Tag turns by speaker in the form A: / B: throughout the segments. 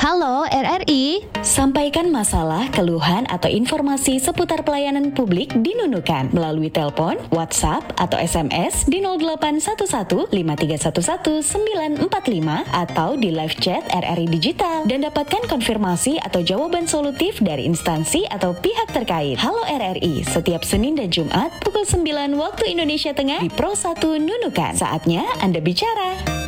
A: Halo RRI,
B: Sampaikan masalah, keluhan, atau informasi seputar pelayanan publik di Nunukan melalui telepon, WhatsApp, atau SMS di 0811 5311 945 atau di live chat RRI Digital dan dapatkan konfirmasi atau jawaban solutif dari instansi atau pihak terkait. Halo RRI, setiap Senin dan Jumat pukul 9 waktu Indonesia Tengah di Pro 1 Nunukan. Saatnya Anda bicara.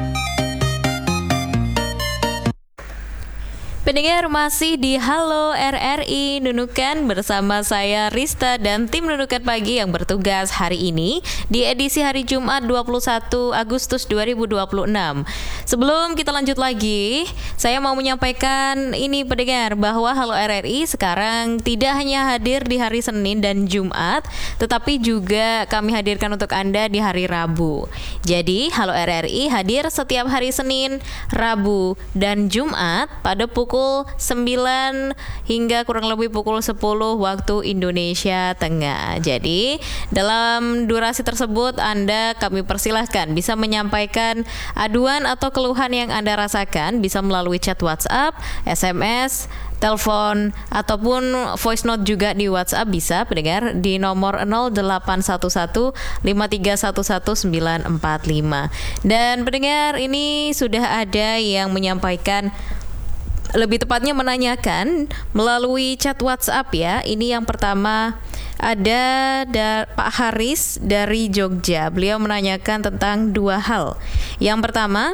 C: Pendengar masih di Halo RRI Nunukan bersama saya Rista dan tim Nunukan Pagi yang bertugas hari ini di edisi hari Jumat 21 Agustus 2026. Sebelum kita lanjut lagi, saya mau menyampaikan ini pendengar bahwa Halo RRI sekarang tidak hanya hadir di hari Senin dan Jumat, tetapi juga kami hadirkan untuk Anda di hari Rabu. Jadi Halo RRI hadir setiap hari Senin, Rabu, dan Jumat pada pukul 9 hingga kurang lebih pukul 10 waktu Indonesia Tengah. Jadi dalam durasi tersebut kami persilahkan bisa menyampaikan aduan atau keluhan yang Anda rasakan, bisa melalui chat WhatsApp, SMS, telepon, ataupun voice note juga di WhatsApp bisa pendengar di nomor 0811 5311 945. Dan pendengar ini sudah ada yang menyampaikan, lebih tepatnya menanyakan melalui chat WhatsApp ya. Ini yang pertama ada Pak Haris dari Jogja. Beliau menanyakan tentang dua hal. Yang pertama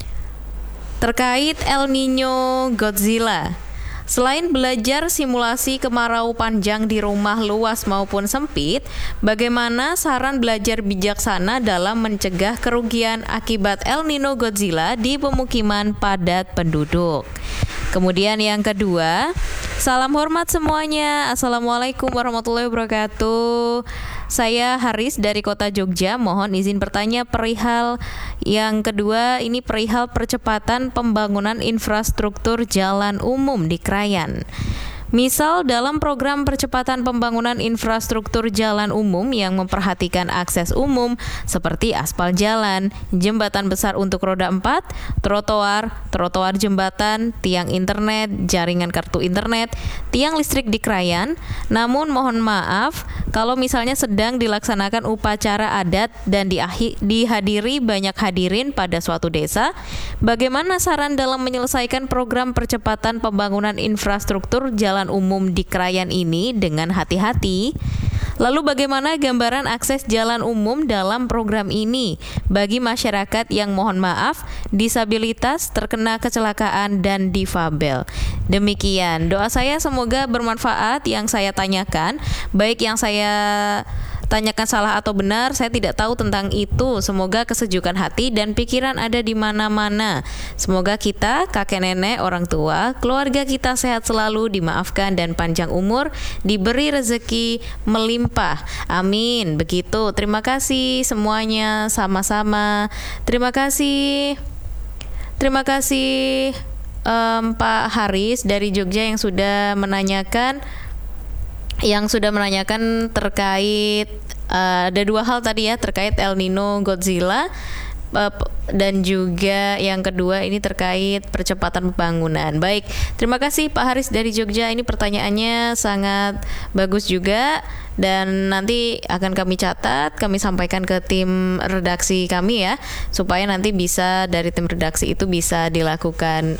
C: terkait El Nino Godzilla. Selain belajar simulasi kemarau panjang di rumah luas maupun sempit, bagaimana saran belajar bijaksana dalam mencegah kerugian akibat El Nino Godzilla di pemukiman padat penduduk? Kemudian yang kedua, salam hormat semuanya. Assalamualaikum warahmatullahi wabarakatuh. Saya Haris dari kota Jogja. Mohon izin bertanya perihal yang kedua, ini perihal percepatan pembangunan infrastruktur jalan umum di Krayan. Misal dalam program percepatan pembangunan infrastruktur jalan umum yang memperhatikan akses umum seperti aspal jalan, jembatan besar untuk roda 4, trotoar jembatan, tiang internet, jaringan kartu internet, tiang listrik di Krayan. Namun mohon maaf kalau misalnya sedang dilaksanakan upacara adat dan dihadiri banyak hadirin pada suatu desa, bagaimana saran dalam menyelesaikan program percepatan pembangunan infrastruktur jalan umum di Krayan ini dengan hati-hati? Lalu bagaimana gambaran akses jalan umum dalam program ini bagi masyarakat yang mohon maaf disabilitas, terkena kecelakaan dan difabel? Demikian doa saya, semoga bermanfaat yang saya tanyakan. Baik yang saya tanyakan salah atau benar, saya tidak tahu tentang itu. Semoga kesejukan hati dan pikiran ada di mana-mana. Semoga kita, kakek nenek, orang tua, keluarga kita sehat selalu, dimaafkan dan panjang umur, diberi rezeki melimpah. Amin. Begitu. Terima kasih semuanya, sama-sama. Terima kasih Pak Haris dari Jogja yang sudah menanyakan terkait ada dua hal tadi ya, terkait El Nino Godzilla dan juga yang kedua ini terkait percepatan pembangunan. Baik, terima kasih Pak Haris dari Jogja. Ini pertanyaannya sangat bagus juga dan nanti akan kami catat, kami sampaikan ke tim redaksi kami ya, supaya nanti bisa dari tim redaksi itu bisa dilakukan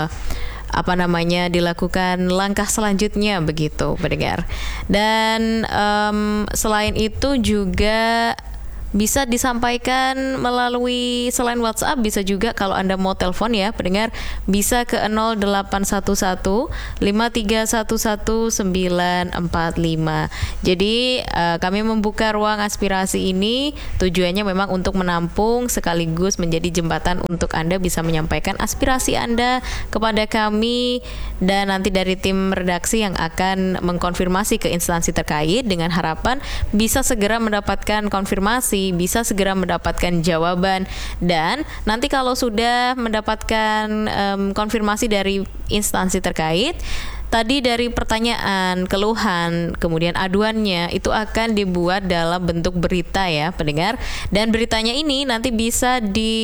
C: dilakukan langkah selanjutnya begitu pendengar. Dan selain itu juga bisa disampaikan melalui selain WhatsApp, bisa juga kalau Anda mau telepon ya pendengar, bisa ke 0811 5311 945. Jadi kami membuka ruang aspirasi ini tujuannya memang untuk menampung sekaligus menjadi jembatan untuk Anda bisa menyampaikan aspirasi Anda kepada kami dan nanti dari tim redaksi yang akan mengkonfirmasi ke instansi terkait dengan harapan bisa segera mendapatkan konfirmasi, bisa segera mendapatkan jawaban. Dan nanti kalau sudah mendapatkan konfirmasi dari instansi terkait, tadi dari pertanyaan, keluhan, kemudian aduannya itu akan dibuat dalam bentuk berita ya pendengar. Dan beritanya ini nanti bisa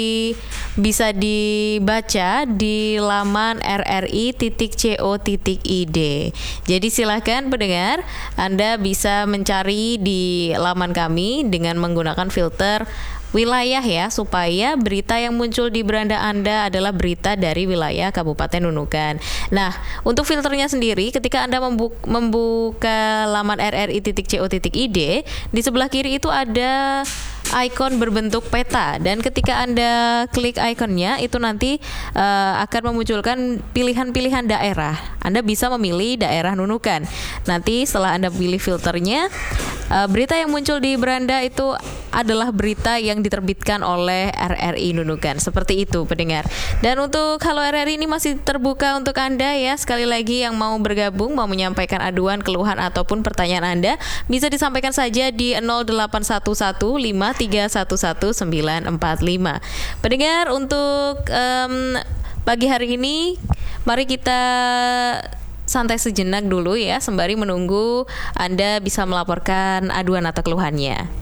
C: dibaca di laman rri.co.id. Jadi silahkan pendengar, Anda bisa mencari di laman kami dengan menggunakan filter wilayah ya, supaya berita yang muncul di beranda Anda adalah berita dari wilayah Kabupaten Nunukan. Nah, untuk filternya sendiri, ketika Anda membuka laman rri.co.id, di sebelah kiri itu ada ikon berbentuk peta, dan ketika Anda klik ikonnya itu nanti akan memunculkan pilihan-pilihan daerah. Anda bisa memilih daerah Nunukan. Nanti setelah Anda pilih filternya, berita yang muncul di beranda itu adalah berita yang diterbitkan oleh RRI Nunukan. Seperti itu pendengar. Dan untuk Halo RRI ini masih terbuka untuk Anda ya. Sekali lagi yang mau bergabung, mau menyampaikan aduan, keluhan ataupun pertanyaan Anda, bisa disampaikan saja di 081153111945. Pendengar, untuk pagi hari ini mari kita santai sejenak dulu ya, sembari menunggu Anda bisa melaporkan aduan atau keluhannya.